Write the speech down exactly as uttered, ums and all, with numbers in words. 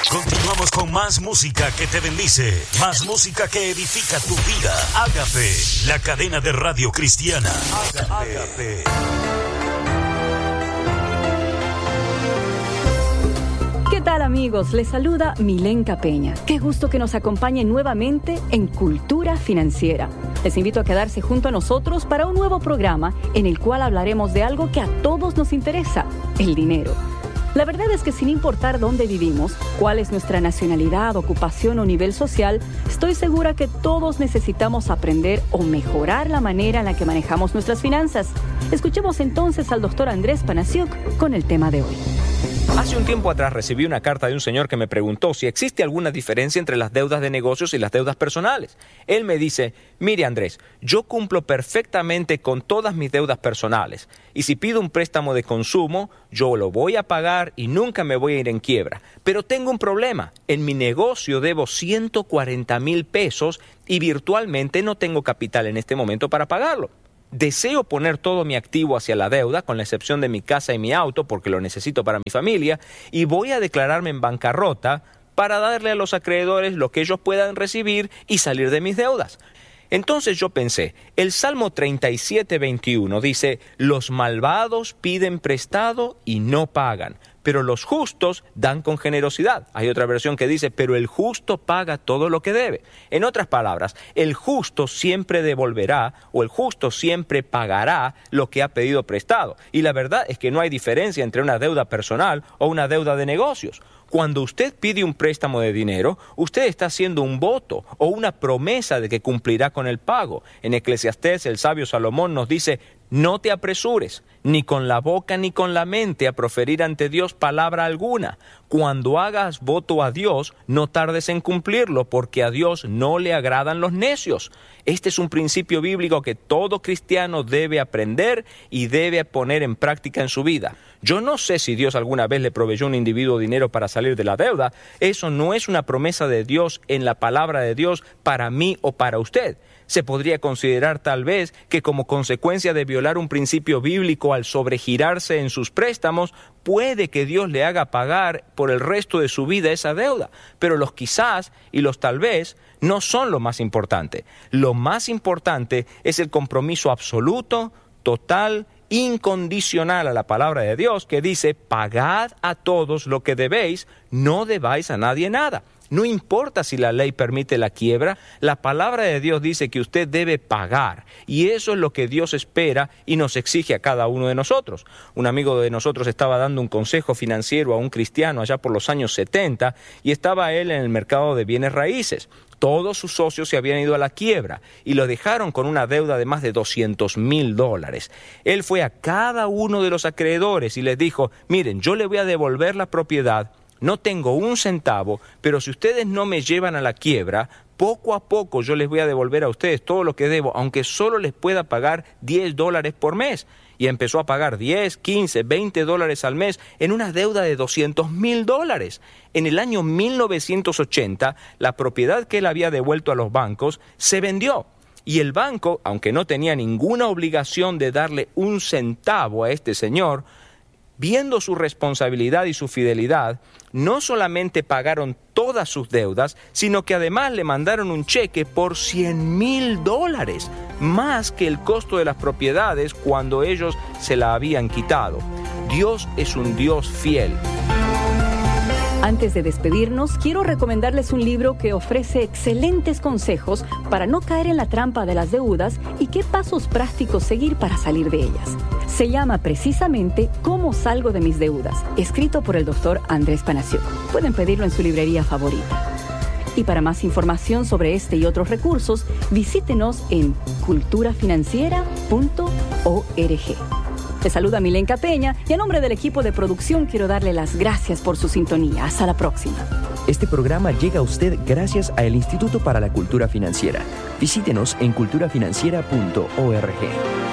Continuamos con más música que te bendice, más música que edifica tu vida. Ágape, la cadena de radio cristiana. Ágape. ¿Qué tal, amigos? Les saluda Milenka Peña. Qué gusto que nos acompañen nuevamente en Cultura Financiera. Les invito a quedarse junto a nosotros para un nuevo programa en el cual hablaremos de algo que a todos nos interesa, el dinero. La verdad es que sin importar dónde vivimos, cuál es nuestra nacionalidad, ocupación o nivel social, estoy segura que todos necesitamos aprender o mejorar la manera en la que manejamos nuestras finanzas. Escuchemos entonces al doctor Andrés Panasiuk con el tema de hoy. Hace un tiempo atrás recibí una carta de un señor que me preguntó si existe alguna diferencia entre las deudas de negocios y las deudas personales. Él me dice, mire Andrés, yo cumplo perfectamente con todas mis deudas personales y si pido un préstamo de consumo, yo lo voy a pagar y nunca me voy a ir en quiebra. Pero tengo un problema, en mi negocio debo ciento cuarenta mil pesos y virtualmente no tengo capital en este momento para pagarlo. Deseo poner todo mi activo hacia la deuda, con la excepción de mi casa y mi auto, porque lo necesito para mi familia, y voy a declararme en bancarrota para darle a los acreedores lo que ellos puedan recibir y salir de mis deudas. Entonces yo pensé, el Salmo treinta y siete, veintiuno dice, los malvados piden prestado y no pagan, pero los justos dan con generosidad. Hay otra versión que dice, pero el justo paga todo lo que debe. En otras palabras, el justo siempre devolverá o el justo siempre pagará lo que ha pedido prestado. Y la verdad es que no hay diferencia entre una deuda personal o una deuda de negocios. Cuando usted pide un préstamo de dinero, usted está haciendo un voto o una promesa de que cumplirá con el pago. En Eclesiastés, el sabio Salomón nos dice, no te apresures, ni con la boca ni con la mente a proferir ante Dios palabra alguna. Cuando hagas voto a Dios, no tardes en cumplirlo, porque a Dios no le agradan los necios. Este es un principio bíblico que todo cristiano debe aprender y debe poner en práctica en su vida. Yo no sé si Dios alguna vez le proveyó a un individuo dinero para salir de la deuda. Eso no es una promesa de Dios en la palabra de Dios para mí o para usted. Se podría considerar tal vez que como consecuencia de violar un principio bíblico al sobregirarse en sus préstamos, puede que Dios le haga pagar por el resto de su vida esa deuda. Pero los quizás y los tal vez no son lo más importante. Lo más importante es el compromiso absoluto, total, incondicional a la palabra de Dios que dice, pagad a todos lo que debéis, no debáis a nadie nada. No importa si la ley permite la quiebra, la palabra de Dios dice que usted debe pagar. Y eso es lo que Dios espera y nos exige a cada uno de nosotros. Un amigo de nosotros estaba dando un consejo financiero a un cristiano allá por los años setenta y estaba él en el mercado de bienes raíces. Todos sus socios se habían ido a la quiebra y lo dejaron con una deuda de más de doscientos mil dólares. Él fue a cada uno de los acreedores y les dijo, miren, yo le voy a devolver la propiedad. No tengo un centavo, pero si ustedes no me llevan a la quiebra, poco a poco yo les voy a devolver a ustedes todo lo que debo, aunque solo les pueda pagar diez dólares por mes. Y empezó a pagar diez, quince, veinte dólares al mes en una deuda de doscientos mil dólares. En el año mil novecientos ochenta, la propiedad que él había devuelto a los bancos se vendió. Y el banco, aunque no tenía ninguna obligación de darle un centavo a este señor, viendo su responsabilidad y su fidelidad, no solamente pagaron todas sus deudas, sino que además le mandaron un cheque por cien mil dólares, más que el costo de las propiedades cuando ellos se la habían quitado. Dios es un Dios fiel. Antes de despedirnos, quiero recomendarles un libro que ofrece excelentes consejos para no caer en la trampa de las deudas y qué pasos prácticos seguir para salir de ellas. Se llama precisamente ¿Cómo salgo de mis deudas?, escrito por el doctor Andrés Panasiuk. Pueden pedirlo en su librería favorita. Y para más información sobre este y otros recursos, visítenos en cultura financiera punto org. Te saluda Milenka Peña y a nombre del equipo de producción quiero darle las gracias por su sintonía. Hasta la próxima. Este programa llega a usted gracias al Instituto para la Cultura Financiera. Visítenos en cultura financiera punto org.